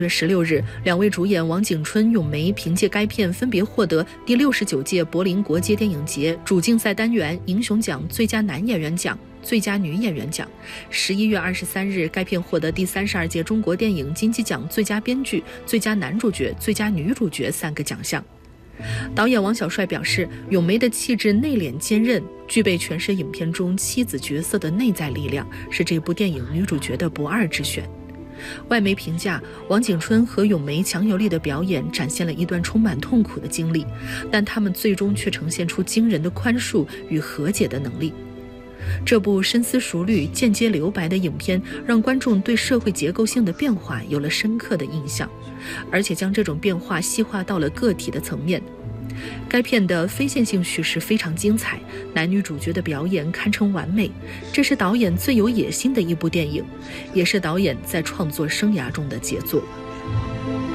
月16日，两位主演王景春、咏梅凭借该片分别获得第69届柏林国际电影节主竞赛单元银熊奖最佳男演员奖、最佳女演员奖。11月23日，该片获得第32届中国电影金鸡奖最佳编剧、最佳男主角、最佳女主角3个奖项。导演王小帅表示，咏梅的气质内敛坚韧，具备诠释影片中妻子角色的内在力量，是这部电影女主角的不二之选。外媒评价，王景春和咏梅强有力的表演展现了一段充满痛苦的经历，但他们最终却呈现出惊人的宽恕与和解的能力。这部深思熟虑、间接留白的影片，让观众对社会结构性的变化有了深刻的印象，而且将这种变化细化到了个体的层面。该片的非线性叙事非常精彩，男女主角的表演堪称完美，这是导演最有野心的一部电影，也是导演在创作生涯中的杰作。